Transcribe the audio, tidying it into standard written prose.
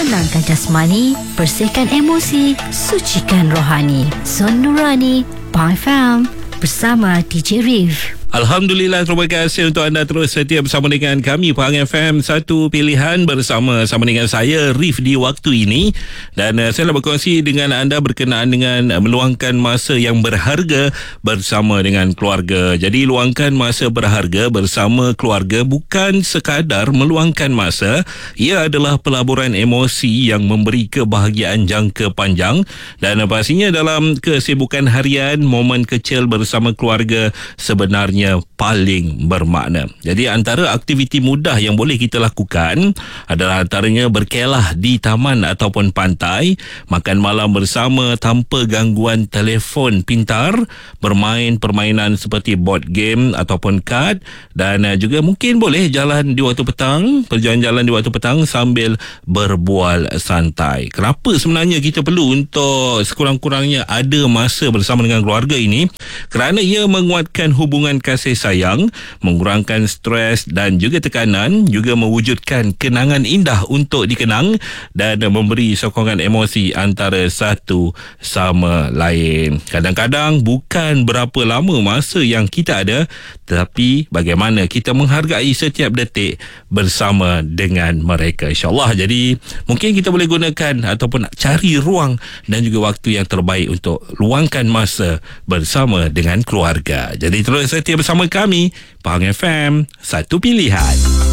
Tenangkan jasmani, bersihkan emosi, sucikan rohani. Zon Nurani, Pahang FM, bersama DJ Rif. Alhamdulillah, terima kasih untuk anda terus setia bersama dengan kami Pahang FM, satu pilihan bersama dengan saya Rif di waktu ini. Dan saya nak berkongsi dengan anda berkenaan dengan meluangkan masa yang berharga bersama dengan keluarga. Jadi luangkan masa berharga bersama keluarga bukan sekadar meluangkan masa, ia adalah pelaburan emosi yang memberi kebahagiaan jangka panjang. Dan pastinya dalam kesibukan harian, momen kecil bersama keluarga sebenarnya paling bermakna. Jadi antara aktiviti mudah yang boleh kita lakukan adalah antaranya berkelah di taman ataupun pantai, makan malam bersama tanpa gangguan telefon pintar, bermain permainan seperti board game ataupun kad, dan juga mungkin boleh jalan di waktu petang, berjalan-jalan di waktu petang sambil berbual santai. Kenapa sebenarnya kita perlu untuk sekurang-kurangnya ada masa bersama dengan keluarga ini? Kerana ia menguatkan hubungan kasih sayang, mengurangkan stres dan juga tekanan, juga mewujudkan kenangan indah untuk dikenang dan memberi sokongan emosi antara satu sama lain. Kadang-kadang bukan berapa lama masa yang kita ada, tetapi bagaimana kita menghargai setiap detik bersama dengan mereka, insyaAllah. Jadi mungkin kita boleh gunakan ataupun cari ruang dan juga waktu yang terbaik untuk luangkan masa bersama dengan keluarga. Jadi terus setia bersama kami Pahang FM, satu pilihan.